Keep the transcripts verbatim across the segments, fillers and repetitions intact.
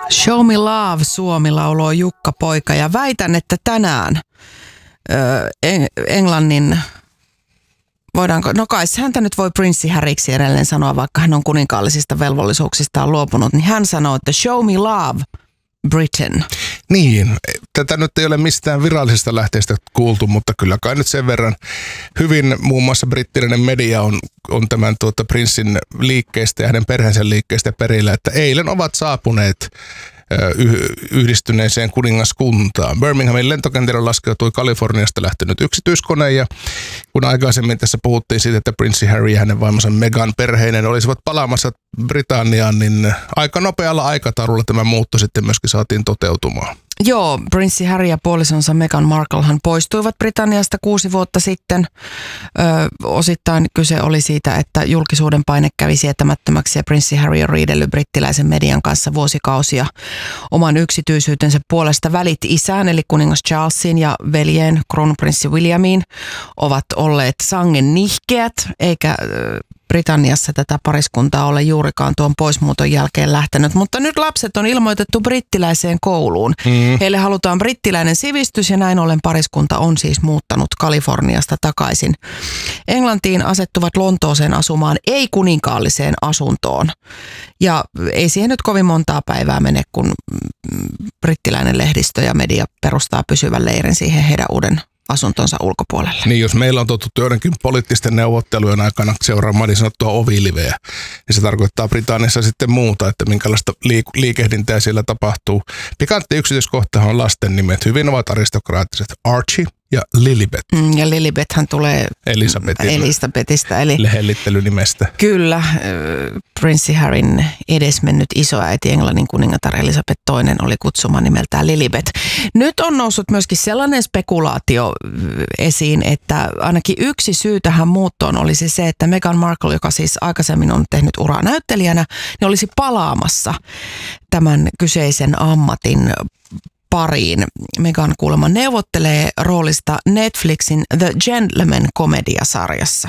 Show Me Love, Suomi lauloi Jukka Poika, ja väitän, että tänään ö, Englannin, voidaanko, no kai häntä nyt voi prinssi Harryksi edelleen sanoa, vaikka hän on kuninkaallisista velvollisuuksistaan luopunut, niin hän sanoo, että Show Me Love, Britain. Niin, tätä nyt ei ole mistään virallisesta lähteestä kuultu, mutta kyllä kai nyt sen verran hyvin muun muassa brittiläinen media on, on tämän tuota prinssin liikkeestä ja hänen perheensä liikkeestä perillä, että eilen ovat saapuneet yhdistyneeseen kuningaskuntaan. Birminghamin lentokentällä laskeutui Kaliforniasta lähtenyt yksityiskone, ja kun aikaisemmin tässä puhuttiin siitä, että prinssi Harry ja hänen vaimonsa Meghan perheinen olisivat palaamassa Britanniaan, niin aika nopealla aikataululla tämä muutto sitten myöskin saatiin toteutumaan. Joo, prinssi Harry ja puolisonsa Meghan Marklehan poistuivat Britanniasta kuusi vuotta sitten. Ö, osittain kyse oli siitä, että julkisuuden paine kävi sietämättömäksi ja prinssi Harry on riidellyt brittiläisen median kanssa vuosikausia oman yksityisyytensä puolesta. Välit isään eli kuningas Charlesin ja veljeen kruununprinssi Williamiin ovat olleet sangen nihkeät, eikä Britanniassa tätä pariskuntaa ole juurikaan tuon poismuuton jälkeen lähtenyt, mutta nyt lapset on ilmoitettu brittiläiseen kouluun. Mm. Heille halutaan brittiläinen sivistys ja näin ollen pariskunta on siis muuttanut Kaliforniasta takaisin Englantiin, asettuvat Lontooseen asumaan ei-kuninkaalliseen asuntoon. Ja ei siihen nyt kovin montaa päivää mene, kun brittiläinen lehdistö ja media perustaa pysyvän leirin siihen heidän uuden asuntonsa ulkopuolelle. Niin, jos meillä on totuttu joidenkin poliittisten neuvottelujen aikana seuraamaan niin sanottua oviliveä, niin se tarkoittaa Britanniassa sitten muuta, että minkälaista liik- liikehdintää siellä tapahtuu. Pikantti yksityiskohtahan on lasten nimet. Hyvin ovat aristokraattiset. Archie ja Lilibet. Mm, ja Lilibethän tulee Elisabetista. Eli lehellittelynimestä. Kyllä, äh, prinssi Harryn edesmennyt isoäiti Englannin kuningatar Elisabeth toinen oli kutsuma nimeltään Lilibet. Nyt on noussut myöskin sellainen spekulaatio esiin, että ainakin yksi syy tähän muuttoon olisi se, että Meghan Markle, joka siis aikaisemmin on tehnyt uraa näyttelijänä, niin olisi palaamassa tämän kyseisen ammatin pariin. Meghan kuulemma neuvottelee roolista Netflixin The Gentleman-komediasarjassa.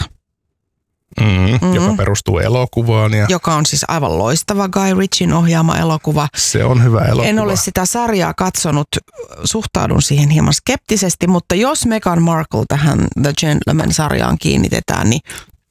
Mm, mm. Joka perustuu elokuvaan. Ja joka on siis aivan loistava Guy Ritchien ohjaama elokuva. Se on hyvä elokuva. En ole sitä sarjaa katsonut, suhtaudun siihen hieman skeptisesti, mutta jos Meghan Markle tähän The Gentleman-sarjaan kiinnitetään, niin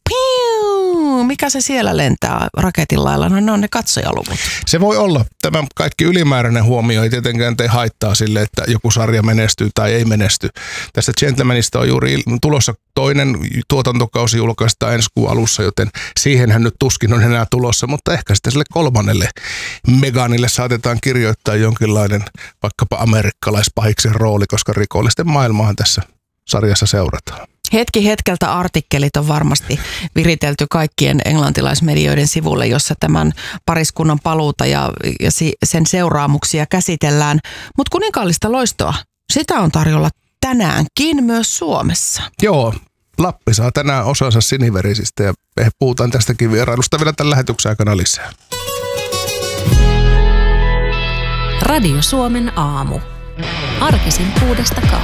mikä se siellä lentää raketin lailla? No ne on ne katsojaluvut. Se voi olla. Tämä kaikki ylimääräinen huomio ei tietenkään tee haittaa sille, että joku sarja menestyy tai ei menesty. Tästä Gentlemanista on juuri tulossa toinen tuotantokausi, julkaistaan ensi kuun alussa, joten siihenhän nyt tuskin on enää tulossa, mutta ehkä sitten sille kolmannelle Meghanille saatetaan kirjoittaa jonkinlainen vaikkapa amerikkalaispahiksen rooli, koska rikollisten maailmahan tässä sarjassa seurataan. Hetki hetkeltä artikkelit on varmasti viritelty kaikkien englantilaismedioiden sivulle, jossa tämän pariskunnan paluuta ja, ja sen seuraamuksia käsitellään. Mutta kuninkaallista loistoa, sitä on tarjolla tänäänkin myös Suomessa. Joo, Lappi saa tänään osansa siniverisistä ja puhutaan tästäkin vierailusta vielä tämän lähetyksen aikana lisää. Radio Suomen aamu. Arkisin kuudesta